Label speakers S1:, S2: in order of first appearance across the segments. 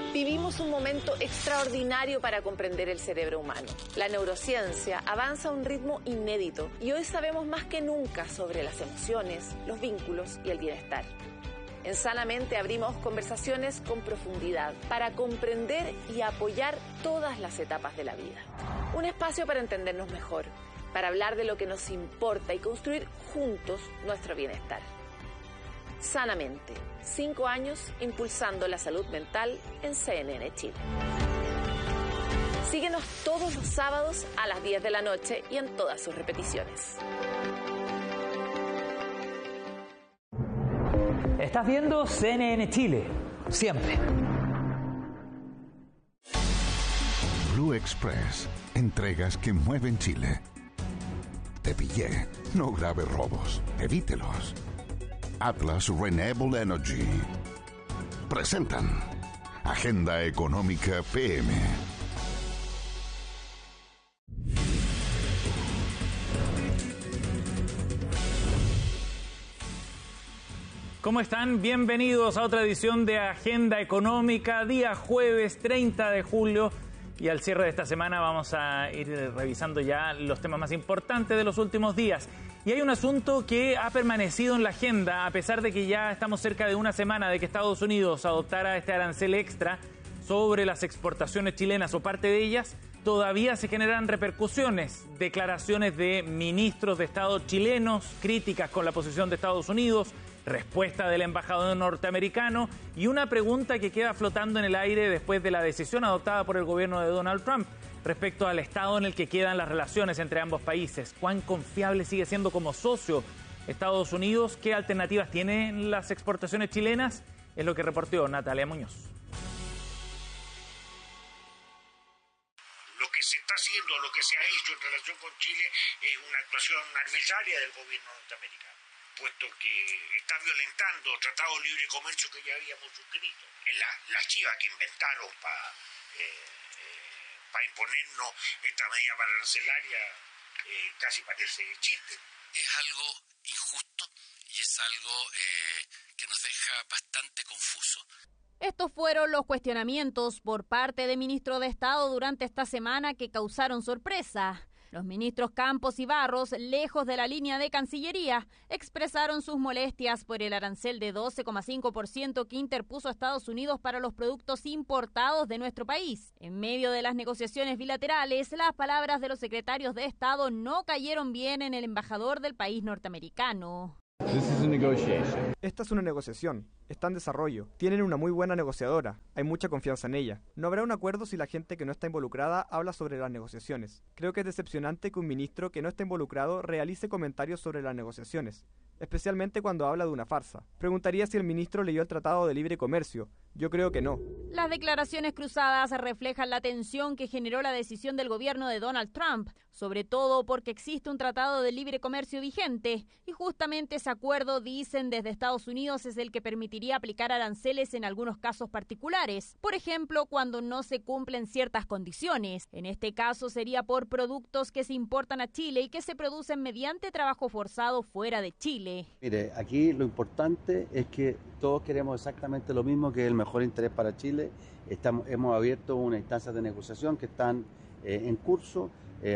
S1: Vivimos un momento extraordinario para comprender el cerebro humano. La neurociencia avanza a un ritmo inédito y hoy sabemos más que nunca sobre las emociones, los vínculos y el bienestar. En Sanamente abrimos conversaciones con profundidad para comprender y apoyar todas las etapas de la vida. Un espacio para entendernos mejor, para hablar de lo que nos importa y construir juntos nuestro bienestar. Sanamente, 5 años impulsando la salud mental en CNN Chile. Síguenos todos los sábados a las 10 de la noche y en todas sus repeticiones.
S2: Estás viendo CNN Chile, siempre.
S3: Blue Express, entregas que mueven Chile. Te pillé, no grave robos, evítelos. Atlas Renewable Energy presentan Agenda Económica PM.
S2: ¿Cómo están? Bienvenidos a otra edición de Agenda Económica, día jueves 30 de julio. Y al cierre de esta semana vamos a ir revisando ya los temas más importantes de los últimos días. Y hay un asunto que ha permanecido en la agenda, a pesar de que ya estamos cerca de una semana de que Estados Unidos adoptara este arancel extra sobre las exportaciones chilenas o parte de ellas. Todavía se generan repercusiones, declaraciones de ministros de Estado chilenos, críticas con la posición de Estados Unidos, respuesta del embajador norteamericano y una pregunta que queda flotando en el aire después de la decisión adoptada por el gobierno de Donald Trump respecto al estado en el que quedan las relaciones entre ambos países. ¿Cuán confiable sigue siendo como socio Estados Unidos? ¿Qué alternativas tienen las exportaciones chilenas? Es lo que reportó Natalia Muñoz.
S4: Lo que se está haciendo, lo que se ha hecho en relación con Chile es una actuación arbitraria del gobierno norteamericano, puesto que está violentando tratados de libre comercio que ya habíamos suscrito. La chiva que inventaron para imponernos esta medida arancelaria casi parece chiste.
S5: Es algo injusto y es algo que nos deja bastante confuso.
S6: Estos fueron los cuestionamientos por parte de ministros de Estado durante esta semana que causaron sorpresa. Los ministros Campos y Barros, lejos de la línea de Cancillería, expresaron sus molestias por el arancel de 12,5% que interpuso Estados Unidos para los productos importados de nuestro país. En medio de las negociaciones bilaterales, las palabras de los secretarios de Estado no cayeron bien en el embajador del país norteamericano.
S7: Esta es una negociación, está en desarrollo, tienen una muy buena negociadora, hay mucha confianza en ella. No habrá un acuerdo si la gente que no está involucrada habla sobre las negociaciones. Creo que es decepcionante que un ministro que no está involucrado realice comentarios sobre las negociaciones, especialmente cuando habla de una farsa. Preguntaría si el ministro leyó el Tratado de Libre Comercio. Yo creo que no.
S6: Las declaraciones cruzadas reflejan la tensión que generó la decisión del gobierno de Donald Trump, sobre todo porque existe un tratado de libre comercio vigente, y justamente ese acuerdo, dicen desde Estados Unidos, es el que permitiría aplicar aranceles en algunos casos particulares. Por ejemplo, cuando no se cumplen ciertas condiciones. En este caso sería por productos que se importan a Chile y que se producen mediante trabajo forzado fuera de Chile.
S8: Mire, aquí lo importante es que todos queremos exactamente lo mismo, que es el mejor interés para Chile. Hemos abierto una instancia de negociación que están en curso.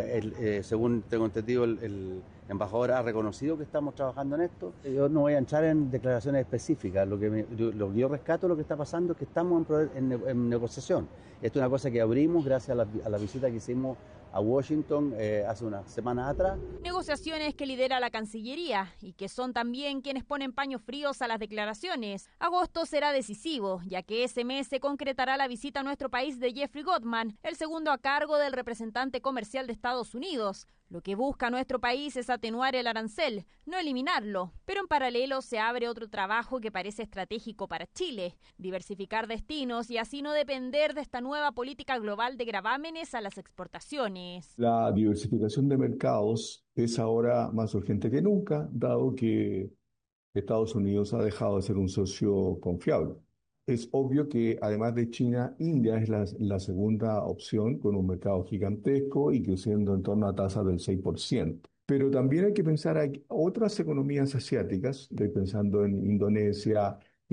S8: Según tengo entendido, el embajador ha reconocido que estamos trabajando en esto. Yo no voy a entrar en declaraciones específicas. Lo que yo rescato lo que está pasando es que estamos en negociación. Esto es una cosa que abrimos gracias a la visita que hicimos a Washington hace unas semanas atrás.
S6: Negociaciones que lidera la Cancillería y que son también quienes ponen paños fríos a las declaraciones. Agosto será decisivo, ya que ese mes se concretará la visita a nuestro país de Jeffrey Gotman, el segundo a cargo del representante comercial de Estados Unidos. Lo que busca nuestro país es atenuar el arancel, no eliminarlo. Pero en paralelo se abre otro trabajo que parece estratégico para Chile: diversificar destinos y así no depender de esta nueva política global de gravámenes a las exportaciones.
S9: La diversificación de mercados es ahora más urgente que nunca, dado que Estados Unidos ha dejado de ser un socio confiable. Es obvio que además de China, India es la segunda opción, con un mercado gigantesco y creciendo en torno a tasas del 6%. Pero también hay que pensar en otras economías asiáticas. Estoy pensando en Indonesia,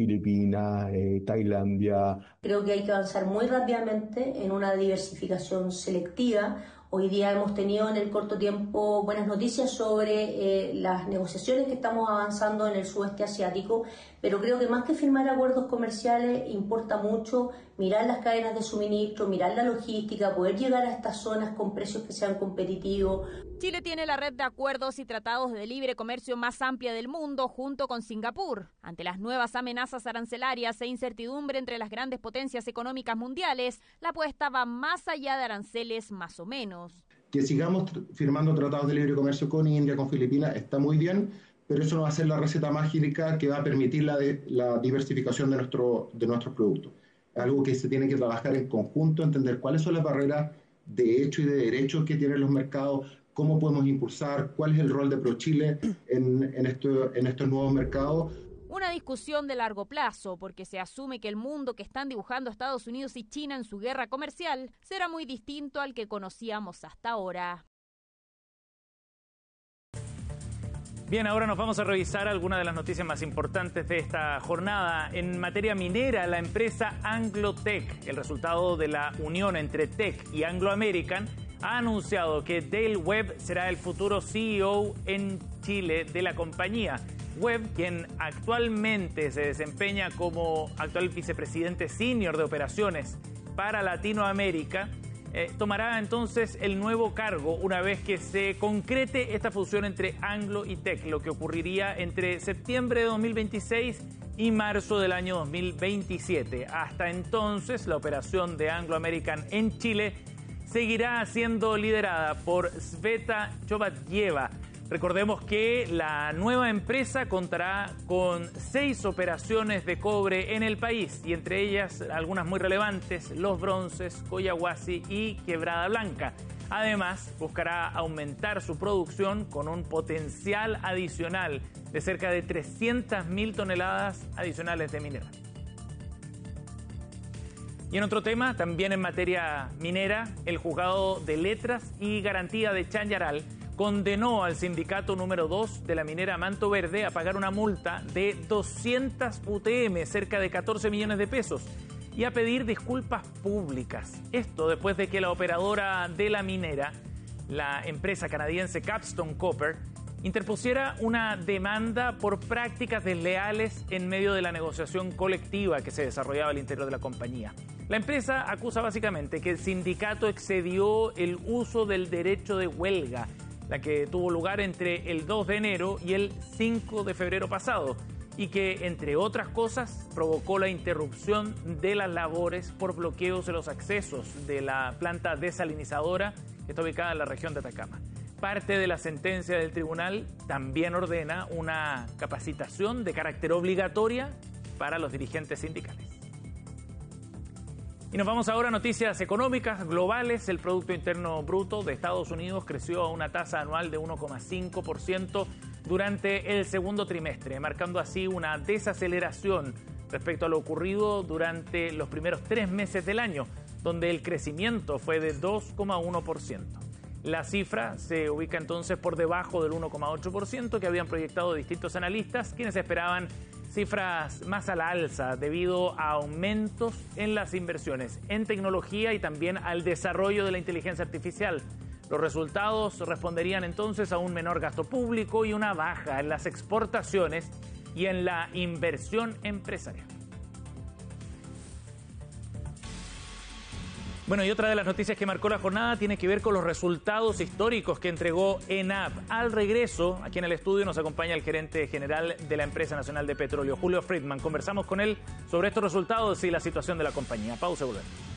S9: Filipinas, Tailandia.
S10: Creo que hay que avanzar muy rápidamente en una diversificación selectiva. Hoy día hemos tenido en el corto tiempo buenas noticias sobre las negociaciones que estamos avanzando en el sudeste asiático, pero creo que más que firmar acuerdos comerciales importa mucho mirar las cadenas de suministro, mirar la logística, poder llegar a estas zonas con precios que sean competitivos.
S6: Chile tiene la red de acuerdos y tratados de libre comercio más amplia del mundo junto con Singapur. Ante las nuevas amenazas arancelarias e incertidumbre entre las grandes potencias económicas mundiales, la apuesta va más allá de aranceles más o menos.
S11: Que sigamos firmando tratados de libre comercio con India, con Filipinas, está muy bien, pero eso no va a ser la receta mágica que va a permitir la diversificación de nuestros productos. Es algo que se tiene que trabajar en conjunto, entender cuáles son las barreras de hecho y de derecho que tienen los mercados, cómo podemos impulsar, cuál es el rol de ProChile en estos nuevos mercados.
S6: Una discusión de largo plazo, porque se asume que el mundo que están dibujando Estados Unidos y China en su guerra comercial será muy distinto al que conocíamos hasta ahora.
S2: Bien, ahora nos vamos a revisar algunas de las noticias más importantes de esta jornada. En materia minera, la empresa Anglo-Teck, el resultado de la unión entre Teck y Anglo American, ha anunciado que Dale Webb será el futuro CEO en Chile de la compañía. Webb, quien actualmente se desempeña como actual vicepresidente senior de operaciones para Latinoamérica, tomará entonces el nuevo cargo una vez que se concrete esta fusión entre Anglo y Teck, lo que ocurriría entre septiembre de 2026 y marzo del año 2027. Hasta entonces, la operación de Anglo American en Chile seguirá siendo liderada por Sveta Chobatjeva. Recordemos que la nueva empresa contará con 6 operaciones de cobre en el país y entre ellas algunas muy relevantes, Los Bronces, Collahuasi y Quebrada Blanca. Además, buscará aumentar su producción con un potencial adicional de cerca de 300.000 toneladas adicionales de mineral. Y en otro tema, también en materia minera, el juzgado de letras y garantía de Chañaral condenó al sindicato número 2 de la minera Manto Verde a pagar una multa de 200 UTM, cerca de 14 millones de pesos, y a pedir disculpas públicas. Esto después de que la operadora de la minera, la empresa canadiense Capstone Copper, interpusiera una demanda por prácticas desleales en medio de la negociación colectiva que se desarrollaba al interior de la compañía. La empresa acusa básicamente que el sindicato excedió el uso del derecho de huelga, la que tuvo lugar entre el 2 de enero y el 5 de febrero pasado, y que, entre otras cosas, provocó la interrupción de las labores por bloqueos de los accesos de la planta desalinizadora que está ubicada en la región de Atacama. Parte de la sentencia del tribunal también ordena una capacitación de carácter obligatoria para los dirigentes sindicales. Y nos vamos ahora a noticias económicas globales. El Producto Interno Bruto de Estados Unidos creció a una tasa anual de 1,5% durante el segundo trimestre, marcando así una desaceleración respecto a lo ocurrido durante los primeros 3 meses del año, donde el crecimiento fue de 2,1%. La cifra se ubica entonces por debajo del 1,8% que habían proyectado distintos analistas, quienes esperaban cifras más a la alza debido a aumentos en las inversiones en tecnología y también al desarrollo de la inteligencia artificial. Los resultados responderían entonces a un menor gasto público y una baja en las exportaciones y en la inversión empresarial. Bueno, y otra de las noticias que marcó la jornada tiene que ver con los resultados históricos que entregó ENAP. Al regreso, aquí en el estudio nos acompaña el gerente general de la Empresa Nacional de Petróleo, Julio Friedman. Conversamos con él sobre estos resultados y la situación de la compañía. Pausa y volvemos.